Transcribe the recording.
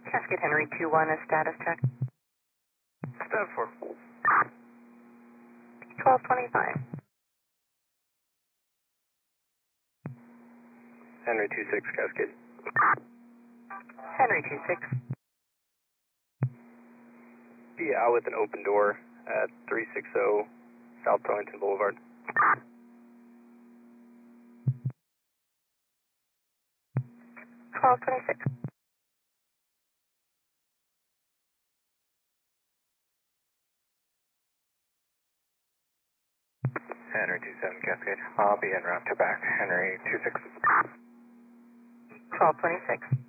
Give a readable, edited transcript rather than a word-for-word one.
Cascade Henry 2-1, a status check. Step 4. 1225. Henry 26, Cascade. Henry 26. Be out with an open door at 360 South Burlington Boulevard. 1226. Henry 27, Cascade. I'll be en route to back. Henry 26. 1226.